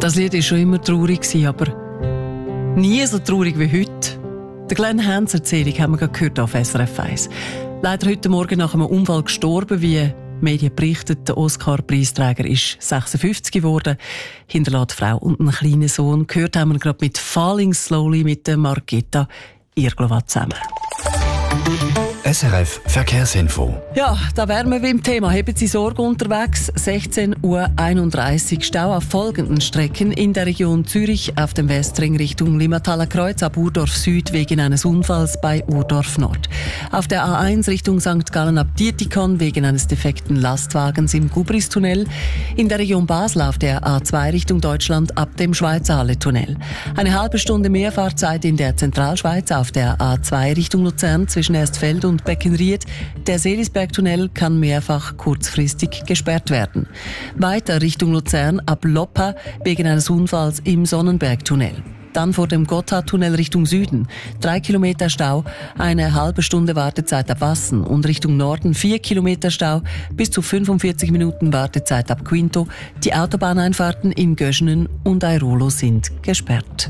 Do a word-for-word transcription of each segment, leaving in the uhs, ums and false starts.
Das Lied war schon immer traurig, aber nie so traurig wie heute. Die Glenn Hans Erzählung haben wir gerade gehört auf S R F eins. Leider heute Morgen nach einem Unfall gestorben, wie Medien berichten. Der Oscar-Preisträger ist sechsundfünfzig geworden, hinterlässt Frau und einen kleinen Sohn. Gehört haben wir gerade mit «Falling Slowly» mit der Margita Irglova zusammen. S R F Verkehrsinfo. Ja, da wären wir beim Thema. Haben Sie Sorge unterwegs? sechzehn Uhr einunddreißig Stau auf folgenden Strecken in der Region Zürich auf dem Westring Richtung Limmathaler Kreuz ab Urdorf Süd wegen eines Unfalls bei Urdorf Nord. Auf der A eins Richtung Sankt Gallen ab Dietikon wegen eines defekten Lastwagens im Gubristunnel. In der Region Basel auf der A zwei Richtung Deutschland ab dem Schweizer Halle-Tunnel. Eine halbe Stunde mehr Fahrzeit in der Zentralschweiz auf der A zwei Richtung Luzern zwischen Erstfeld und Beckenried. Der Seelisbergtunnel kann mehrfach kurzfristig gesperrt werden. Weiter Richtung Luzern ab Loppa wegen eines Unfalls im Sonnenbergtunnel. Dann vor dem Gotthardtunnel Richtung Süden. Drei Kilometer Stau, eine halbe Stunde Wartezeit ab Wassen. Und Richtung Norden vier Kilometer Stau, bis zu fünfundvierzig Minuten Wartezeit ab Quinto. Die Autobahneinfahrten in Göschenen und Airolo sind gesperrt.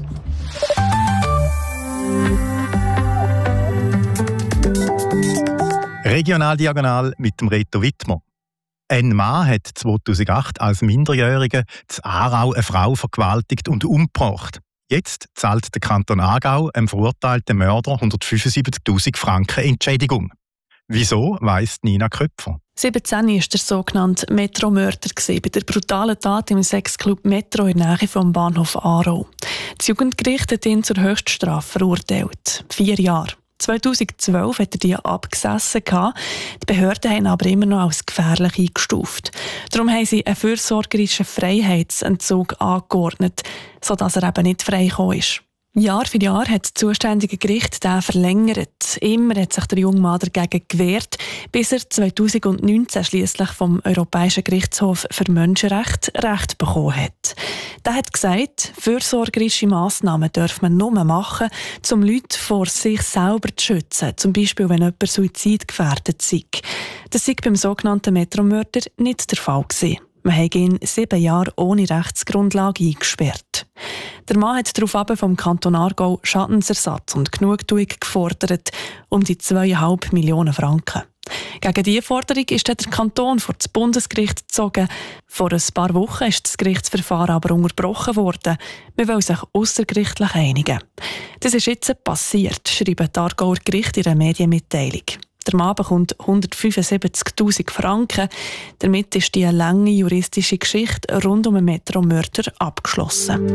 Regionaldiagonal mit dem Reto Wittmer. Ein Mann hat zweitausendacht als Minderjähriger in Aarau eine Frau vergewaltigt und umgebracht. Jetzt zahlt der Kanton Aargau einem verurteilten Mörder hundertfünfundsiebzigtausend Franken Entschädigung. Wieso, weiss Nina Köpfer. siebzehn war der sogenannte Metro-Mörder bei der brutalen Tat im Sexclub Metro in der Nähe vom Bahnhof Aarau. Das Jugendgericht hat ihn zur Höchststrafe verurteilt. Vier Jahre. zweitausendzwölf hat er die abgesessen. Die Behörden haben ihn aber immer noch als gefährlich eingestuft. Darum haben sie einen fürsorgerischen Freiheitsentzug angeordnet, sodass er eben nicht freigekommen ist. Jahr für Jahr hat das zuständige Gericht den verlängert. Immer hat sich der junge Mann dagegen gewehrt, bis er zweitausendneunzehn schliesslich vom Europäischen Gerichtshof für Menschenrechte Recht bekommen hat. Der hat gesagt, fürsorgerische Massnahmen dürfen man nur machen, um Leute vor sich selber zu schützen, zum Beispiel wenn jemand suizidgefährdet sei. Das sei beim sogenannten Metromörder nicht der Fall gewesen. Man hat ihn sieben Jahre ohne Rechtsgrundlage eingesperrt. Der Mann hat daraufhin vom Kanton Aargau Schadensersatz und Genugtuung gefordert, um die zweieinhalb Millionen Franken. Gegen diese Forderung ist der Kanton vor das Bundesgericht gezogen. Vor ein paar Wochen ist das Gerichtsverfahren aber unterbrochen worden. Wir wollen sich aussergerichtlich einigen. Das ist jetzt passiert, schreiben die Aargauer Gerichte in einer Medienmitteilung. Der Mann bekommt hundertfünfundsiebzigtausend Franken. Damit ist die lange juristische Geschichte rund um den Metro-Mörder abgeschlossen.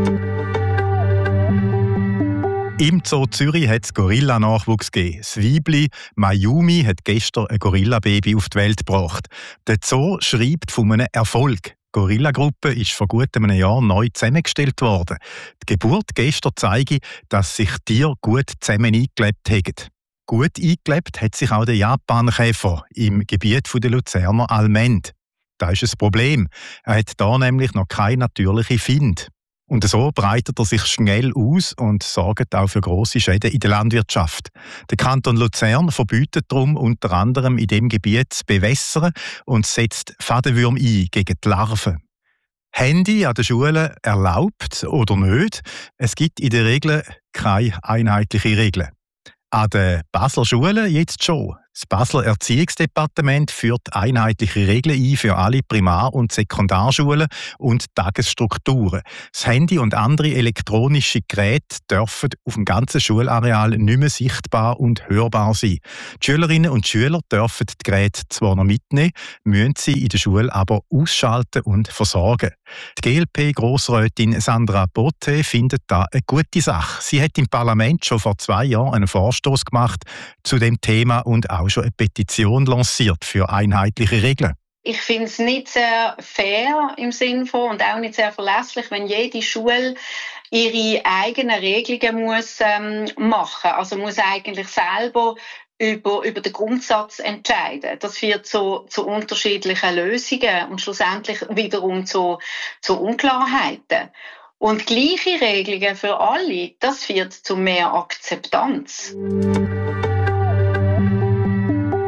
Im Zoo Zürich hat es Gorilla-Nachwuchs gegeben. Das Weibli Mayumi hat gestern ein Gorilla-Baby auf die Welt gebracht. Der Zoo schreibt von einem Erfolg. Die Gorilla-Gruppe ist vor gut einem Jahr neu zusammengestellt worden. Die Geburt gestern zeige, dass sich Tiere gut zusammen eingelebt haben. Gut eingelebt hat sich auch der Japankäfer im Gebiet der Luzerner Almend. Das ist ein Problem. Er hat da nämlich noch keine natürliche Find. Und so breitet er sich schnell aus und sorgt auch für grosse Schäden in der Landwirtschaft. Der Kanton Luzern verbietet darum unter anderem in dem Gebiet zu bewässern und setzt Fadenwürmer ein gegen die Larven. Handy an den Schulen erlaubt oder nicht? Es gibt in der Regel keine einheitliche Regeln. An den Basler Schulen jetzt schon. Das Basler Erziehungsdepartement führt einheitliche Regeln ein für alle Primar- und Sekundarschulen und Tagesstrukturen. Das Handy und andere elektronische Geräte dürfen auf dem ganzen Schulareal nicht mehr sichtbar und hörbar sein. Die Schülerinnen und Schüler dürfen die Geräte zwar noch mitnehmen, müssen sie in der Schule aber ausschalten und versorgen. Die G L P-Grossrätin Sandra Botte findet da eine gute Sache. Sie hat im Parlament schon vor zwei Jahren einen Vorstoß gemacht zu dem Thema und auch schon eine Petition lanciert für einheitliche Regeln. Ich finde es nicht sehr fair im Sinn von und auch nicht sehr verlässlich, wenn jede Schule ihre eigenen Regelungen muss ähm, machen. Also muss eigentlich selber über, über den Grundsatz entscheiden. Das führt zu, zu unterschiedlichen Lösungen und schlussendlich wiederum zu, zu Unklarheiten. Und gleiche Regelungen für alle, das führt zu mehr Akzeptanz. Gehen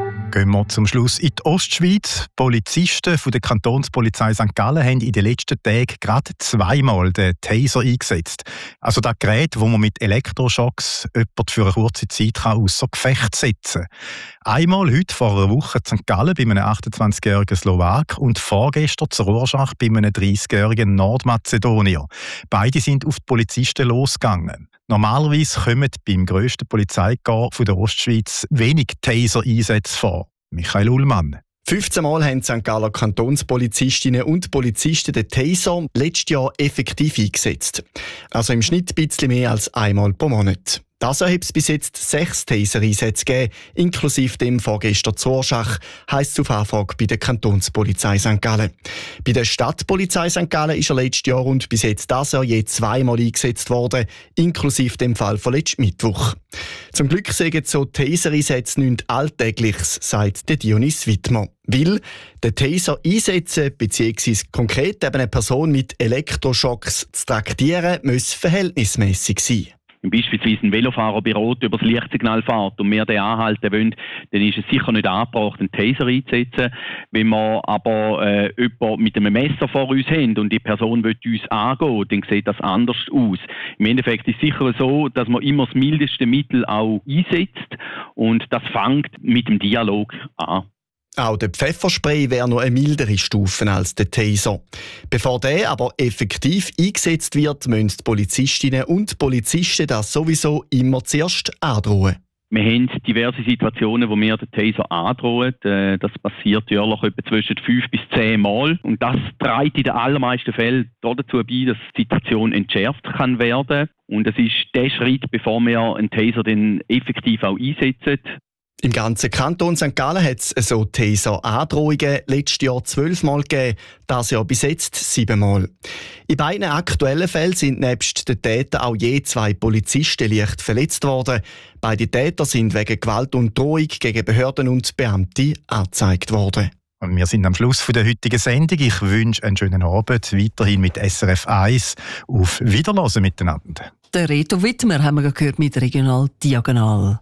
Gehen wir zum Schluss in die Ostschweiz. Polizisten von der Kantonspolizei Sankt Gallen haben in den letzten Tagen gerade zweimal den Taser eingesetzt. Also das Gerät, das man mit Elektroschocks jemanden für eine kurze Zeit außer Gefecht setzen kann. Einmal heute vor einer Woche in Sankt Gallen bei einem achtundzwanzigjährigen Slowak und vorgestern zur Rorschach bei einem dreißigjährigen Nordmazedonier. Beide sind auf die Polizisten losgegangen. Normalerweise kommen beim grössten Polizeikorps der Ostschweiz wenig Taser-Einsätze vor. Michael Ullmann. fünfzehn Mal haben Sankt Galler Kantonspolizistinnen und Polizisten den Taser letztes Jahr effektiv eingesetzt. Also im Schnitt ein bisschen mehr als einmal pro Monat. Das hat es bis jetzt sechs Taser-Einsätze gegeben, inklusive dem vorgestern zu Orschach, heisst es auf Anfrage bei der Kantonspolizei Sankt Gallen. Bei der Stadtpolizei Sankt Gallen ist er letztes Jahr und bis jetzt das Jahr je zweimal eingesetzt worden, inklusive dem Fall von letzten Mittwoch. Zum Glück sagen so Taser-Einsätze nichts Alltägliches, sagt der Dionys Wittmer. Weil den Taser einsetzen bzw. konkret eben eine Person mit Elektroschocks zu traktieren, muss verhältnismäßig sein. Wenn beispielsweise ein Velofahrer bei Rot über das Lichtsignal fährt und wir den anhalten wollen, dann ist es sicher nicht angebracht, einen Taser einzusetzen. Wenn wir aber äh, jemanden mit einem Messer vor uns haben und die Person will uns angehen, dann sieht das anders aus. Im Endeffekt ist es sicher so, dass man immer das mildeste Mittel auch einsetzt und das fängt mit dem Dialog an. Auch der Pfefferspray wäre noch eine mildere Stufe als der Taser. Bevor der aber effektiv eingesetzt wird, müssen die Polizistinnen und Polizisten das sowieso immer zuerst androhen. Wir haben diverse Situationen, wo wir den Taser androhen. Das passiert jährlich etwa zwischen fünf bis zehn Mal. Und das trägt in den allermeisten Fällen dazu bei, dass die Situation entschärft kann werden. Und das ist der Schritt, bevor wir einen Taser dann effektiv auch einsetzen. Im ganzen Kanton Sankt Gallen hat es so Taser-Androhungen letztes Jahr zwölfmal gegeben, das Jahr bis jetzt siebenmal. In beiden aktuellen Fällen sind nebst den Tätern auch je zwei Polizisten leicht verletzt worden. Beide Täter sind wegen Gewalt und Drohung gegen Behörden und Beamte angezeigt worden. Und wir sind am Schluss der heutigen Sendung. Ich wünsche einen schönen Abend, weiterhin mit S R F eins. Auf Wiederhören miteinander. Der Reto Wittmer haben wir gehört mit Regional Diagonal.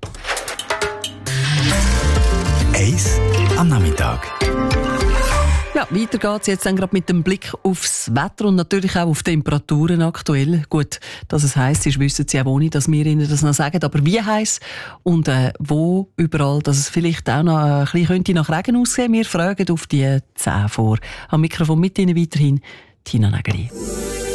Eis am Nachmittag. Ja, weiter geht's jetzt dann gerade mit dem Blick aufs Wetter und natürlich auch auf Temperaturen aktuell. Gut, dass es heiß ist, wissen Sie auch ohne, dass wir Ihnen das noch sagen. Aber wie heiß und äh, wo überall, dass es vielleicht auch noch ein bisschen könnte nach Regen aussehen. Wir fragen auf die zehn vor. Am Mikrofon mit Ihnen weiterhin Tina Nägeli.